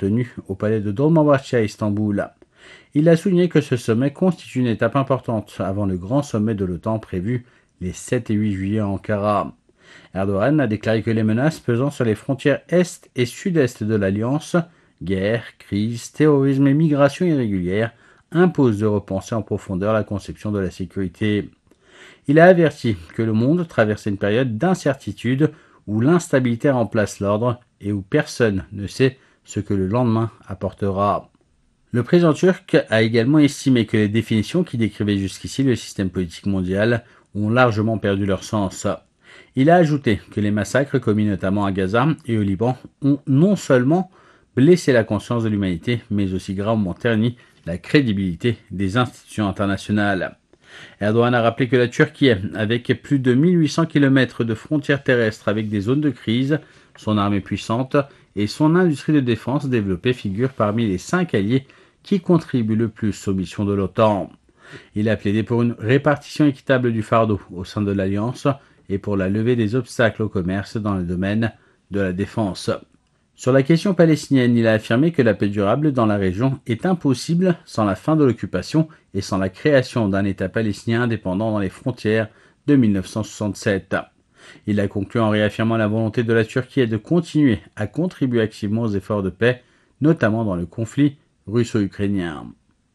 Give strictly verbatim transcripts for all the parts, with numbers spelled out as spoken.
tenu au palais de Dolmabahçe à Istanbul. Il a souligné que ce sommet constitue une étape importante avant le grand sommet de l'OTAN prévu les sept et huit juillet à Ankara. Erdogan a déclaré que les menaces pesant sur les frontières est et sud-est de l'Alliance, guerre, crise, terrorisme et migration irrégulière, imposent de repenser en profondeur la conception de la sécurité. Il a averti que le monde traversait une période d'incertitude où l'instabilité remplace l'ordre et où personne ne sait ce que le lendemain apportera. Le président turc a également estimé que les définitions qui décrivaient jusqu'ici le système politique mondial ont largement perdu leur sens. Il a ajouté que les massacres commis notamment à Gaza et au Liban ont non seulement blessé la conscience de l'humanité, mais aussi gravement terni la crédibilité des institutions internationales. Erdogan a rappelé que la Turquie, avec plus de mille huit cents kilomètres de frontières terrestres avec des zones de crise, son armée puissante et son industrie de défense développée figurent parmi les cinq alliés qui contribuent le plus aux missions de l'OTAN. Il a plaidé pour une répartition équitable du fardeau au sein de l'Alliance et pour la levée des obstacles au commerce dans le domaine de la défense. Sur la question palestinienne, il a affirmé que la paix durable dans la région est impossible sans la fin de l'occupation et sans la création d'un État palestinien indépendant dans les frontières de mille neuf cent soixante-sept. Il a conclu en réaffirmant la volonté de la Turquie de continuer à contribuer activement aux efforts de paix, notamment dans le conflit russo-ukrainien.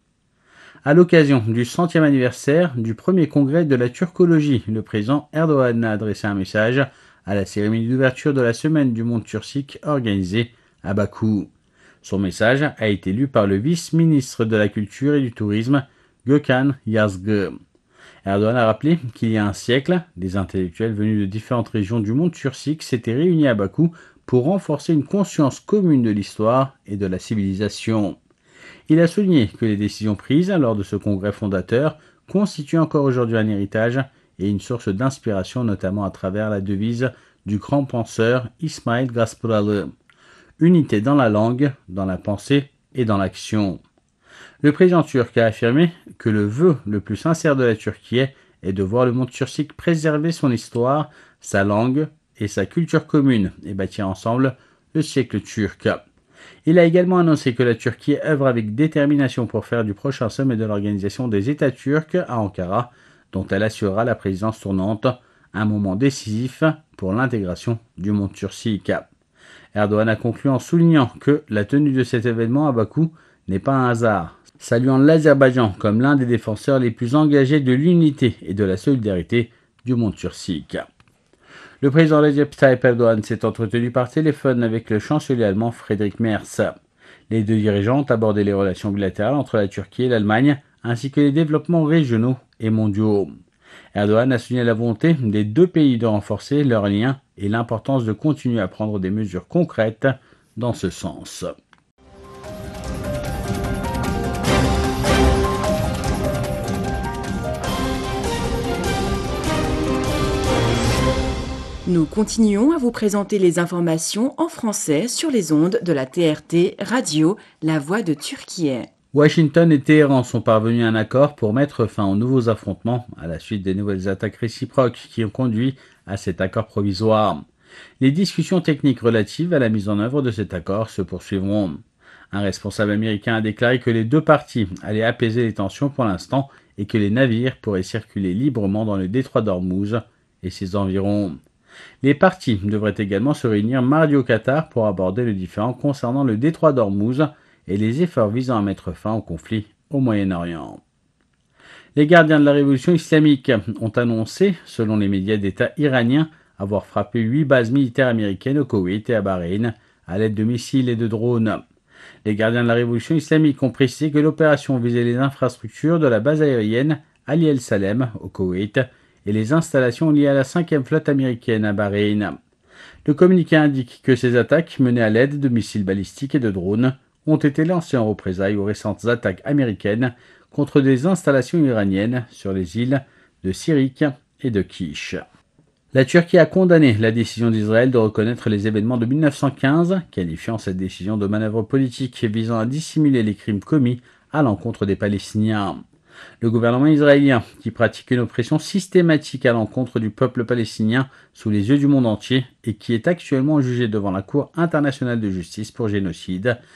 À l'occasion du centième anniversaire du premier congrès de la turcologie, le président Erdogan a adressé un message à la cérémonie d'ouverture de la semaine du monde turcique organisée à Bakou. Son message a été lu par le vice-ministre de la Culture et du Tourisme, Gökhan Yazgı. Erdogan a rappelé qu'il y a un siècle, des intellectuels venus de différentes régions du monde turcique s'étaient réunis à Bakou pour renforcer une conscience commune de l'histoire et de la civilisation. Il a souligné que les décisions prises lors de ce congrès fondateur constituent encore aujourd'hui un héritage et une source d'inspiration, notamment à travers la devise du grand penseur Ismail Gasparalı. Unité dans la langue, dans la pensée et dans l'action. Le président turc a affirmé que le vœu le plus sincère de la Turquie est de voir le monde turcique préserver son histoire, sa langue et sa culture commune et bâtir ensemble le siècle turc. Il a également annoncé que la Turquie œuvre avec détermination pour faire du prochain sommet de l'Organisation des États turcs à Ankara, dont elle assurera la présidence tournante, un moment décisif pour l'intégration du monde turcique. Erdogan a conclu en soulignant que la tenue de cet événement à Bakou n'est pas un hasard, saluant l'Azerbaïdjan comme l'un des défenseurs les plus engagés de l'unité et de la solidarité du monde turcique. Le président Recep Tayyip Erdogan s'est entretenu par téléphone avec le chancelier allemand Friedrich Merz. Les deux dirigeants ont abordé les relations bilatérales entre la Turquie et l'Allemagne, ainsi que les développements régionaux et mondiaux. Erdogan a souligné la volonté des deux pays de renforcer leurs liens et l'importance de continuer à prendre des mesures concrètes dans ce sens. Nous continuons à vous présenter les informations en français sur les ondes de la T R T Radio, la voix de Turquie. Washington et Téhéran sont parvenus à un accord pour mettre fin aux nouveaux affrontements à la suite des nouvelles attaques réciproques qui ont conduit à cet accord provisoire. Les discussions techniques relatives à la mise en œuvre de cet accord se poursuivront. Un responsable américain a déclaré que les deux parties allaient apaiser les tensions pour l'instant et que les navires pourraient circuler librement dans le détroit d'Ormuz et ses environs. Les parties devraient également se réunir mardi au Qatar pour aborder le différend concernant le détroit d'Ormuz et les efforts visant à mettre fin au conflit au Moyen-Orient. Les gardiens de la révolution islamique ont annoncé, selon les médias d'État iraniens, avoir frappé huit bases militaires américaines au Koweït et à Bahreïn à l'aide de missiles et de drones. Les gardiens de la révolution islamique ont précisé que l'opération visait les infrastructures de la base aérienne Ali El Salem au Koweït et les installations liées à la cinquième flotte américaine à Bahreïn. Le communiqué indique que ces attaques, menées à l'aide de missiles balistiques et de drones, ont été lancées en représailles aux récentes attaques américaines contre des installations iraniennes sur les îles de Sirik et de Kish. La Turquie a condamné la décision d'Israël de reconnaître les événements de mille neuf cent quinze, qualifiant cette décision de manœuvre politique visant à dissimuler les crimes commis à l'encontre des Palestiniens. Le gouvernement israélien, qui pratique une oppression systématique à l'encontre du peuple palestinien sous les yeux du monde entier et qui est actuellement jugé devant la Cour internationale de justice pour génocide,